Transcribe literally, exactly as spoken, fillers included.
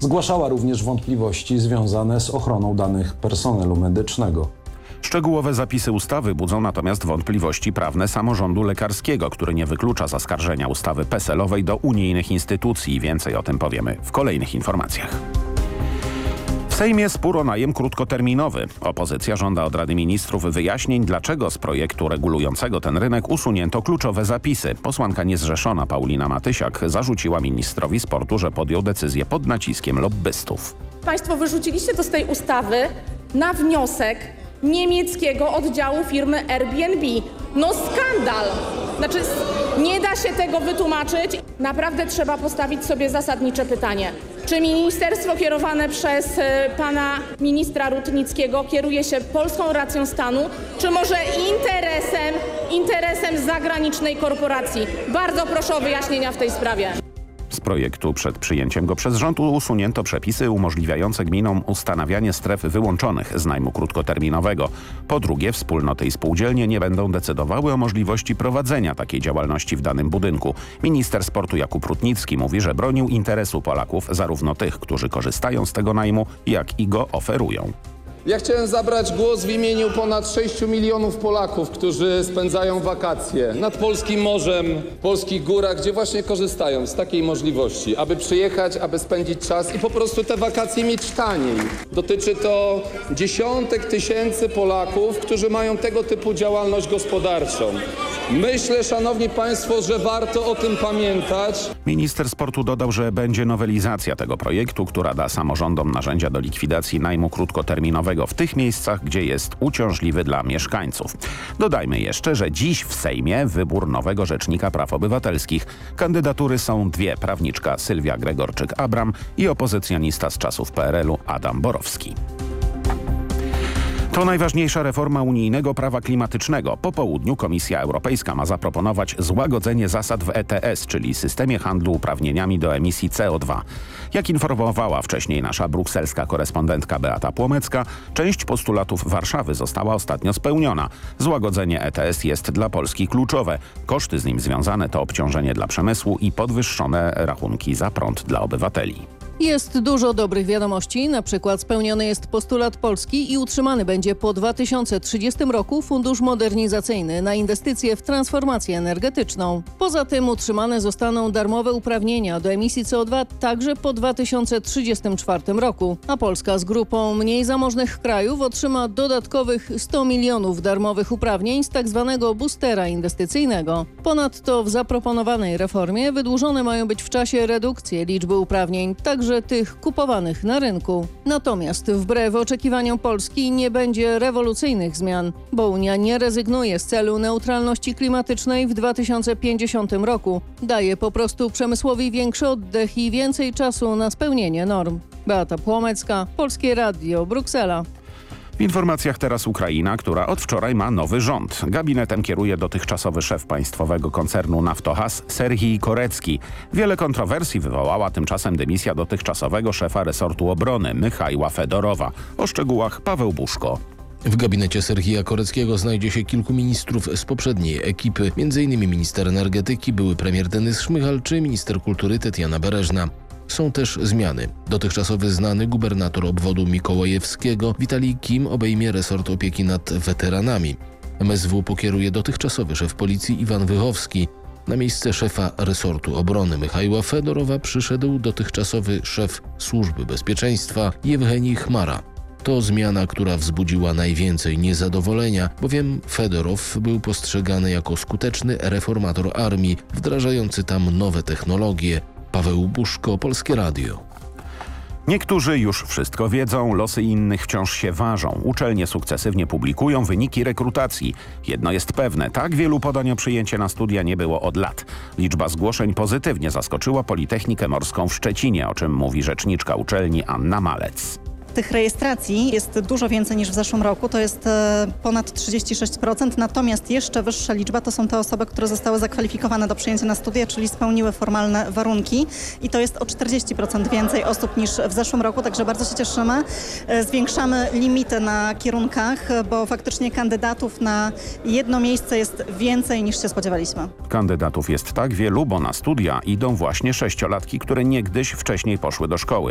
Zgłaszała również wątpliwości związane z ochroną danych personelu medycznego. Szczegółowe zapisy ustawy budzą natomiast wątpliwości prawne samorządu lekarskiego, który nie wyklucza zaskarżenia ustawy P E S E L-owej do unijnych instytucji. Więcej o tym powiemy w kolejnych informacjach. W Sejmie spór o najem krótkoterminowy. Opozycja żąda od Rady Ministrów wyjaśnień, dlaczego z projektu regulującego ten rynek usunięto kluczowe zapisy. Posłanka niezrzeszona Paulina Matysiak zarzuciła ministrowi sportu, że podjął decyzję pod naciskiem lobbystów. Państwo wyrzuciliście to z tej ustawy na wniosek niemieckiego oddziału firmy Airbnb. No skandal! Znaczy nie da się tego wytłumaczyć. Naprawdę trzeba postawić sobie zasadnicze pytanie. Czy ministerstwo kierowane przez pana ministra Rutnickiego kieruje się polską racją stanu, czy może interesem, interesem zagranicznej korporacji? Bardzo proszę o wyjaśnienia w tej sprawie. Z projektu przed przyjęciem go przez rząd usunięto przepisy umożliwiające gminom ustanawianie stref wyłączonych z najmu krótkoterminowego. Po drugie, wspólnoty i spółdzielnie nie będą decydowały o możliwości prowadzenia takiej działalności w danym budynku. Minister sportu Jakub Rutnicki mówi, że bronił interesu Polaków, zarówno tych, którzy korzystają z tego najmu, jak i go oferują. Ja chciałem zabrać głos w imieniu ponad sześciu milionów Polaków, którzy spędzają wakacje nad polskim morzem, w polskich górach, gdzie właśnie korzystają z takiej możliwości, aby przyjechać, aby spędzić czas i po prostu te wakacje mieć taniej. Dotyczy to dziesiątek tysięcy Polaków, którzy mają tego typu działalność gospodarczą. Myślę, szanowni państwo, że warto o tym pamiętać. Minister sportu dodał, że będzie nowelizacja tego projektu, która da samorządom narzędzia do likwidacji najmu krótkoterminowego w tych miejscach, gdzie jest uciążliwy dla mieszkańców. Dodajmy jeszcze, że dziś w Sejmie wybór nowego Rzecznika Praw Obywatelskich. Kandydatury są dwie: prawniczka Sylwia Gregorczyk-Abram i opozycjonista z czasów P R L-u Adam Borowski. To najważniejsza reforma unijnego prawa klimatycznego. Po południu Komisja Europejska ma zaproponować złagodzenie zasad w E T S, czyli systemie handlu uprawnieniami do emisji C O dwa. Jak informowała wcześniej nasza brukselska korespondentka Beata Płomecka, część postulatów Warszawy została ostatnio spełniona. Złagodzenie E T S jest dla Polski kluczowe. Koszty z nim związane to obciążenie dla przemysłu i podwyższone rachunki za prąd dla obywateli. Jest dużo dobrych wiadomości, na przykład spełniony jest postulat Polski i utrzymany będzie po dwa tysiące trzydziestym roku fundusz modernizacyjny na inwestycje w transformację energetyczną. Poza tym utrzymane zostaną darmowe uprawnienia do emisji C O dwa także po dwa tysiące trzydziestym czwartym roku, a Polska z grupą mniej zamożnych krajów otrzyma dodatkowych sto milionów darmowych uprawnień z tzw. boostera inwestycyjnego. Ponadto w zaproponowanej reformie wydłużone mają być w czasie redukcje liczby uprawnień, także tych kupowanych na rynku. Natomiast wbrew oczekiwaniom Polski nie będzie rewolucyjnych zmian, bo Unia nie rezygnuje z celu neutralności klimatycznej w dwa tysiące pięćdziesiątym roku. Daje po prostu przemysłowi większy oddech i więcej czasu na spełnienie norm. Beata Płomecka, Polskie Radio, Bruksela. W informacjach teraz Ukraina, która od wczoraj ma nowy rząd. Gabinetem kieruje dotychczasowy szef państwowego koncernu Naftogaz Serhij Korecki. Wiele kontrowersji wywołała tymczasem dymisja dotychczasowego szefa resortu obrony Michajła Fedorowa. O szczegółach Paweł Buszko. W gabinecie Serhija Koreckiego znajdzie się kilku ministrów z poprzedniej ekipy, między innymi minister energetyki, były premier Denis Szmychal czy minister kultury Tetiana Bereżna. Są też zmiany. Dotychczasowy znany gubernator obwodu mikołajewskiego Witalij Kim obejmie resort opieki nad weteranami. M S W pokieruje dotychczasowy szef policji Iwan Wychowski. Na miejsce szefa resortu obrony Michajła Fedorowa przyszedł dotychczasowy szef służby bezpieczeństwa Jewgenij Chmara. To zmiana, która wzbudziła najwięcej niezadowolenia, bowiem Fedorow był postrzegany jako skuteczny reformator armii, wdrażający tam nowe technologie. Paweł Buszko, Polskie Radio. Niektórzy już wszystko wiedzą, losy innych wciąż się ważą. Uczelnie sukcesywnie publikują wyniki rekrutacji. Jedno jest pewne, tak wielu podań o przyjęcie na studia nie było od lat. Liczba zgłoszeń pozytywnie zaskoczyła Politechnikę Morską w Szczecinie, o czym mówi rzeczniczka uczelni Anna Malec. Tych rejestracji jest dużo więcej niż w zeszłym roku, to jest ponad trzydzieści sześć procent, natomiast jeszcze wyższa liczba to są te osoby, które zostały zakwalifikowane do przyjęcia na studia, czyli spełniły formalne warunki i to jest o czterdzieści procent więcej osób niż w zeszłym roku, także bardzo się cieszymy. Zwiększamy limity na kierunkach, bo faktycznie kandydatów na jedno miejsce jest więcej niż się spodziewaliśmy. Kandydatów jest tak wielu, bo na studia idą właśnie sześciolatki, które niegdyś wcześniej poszły do szkoły.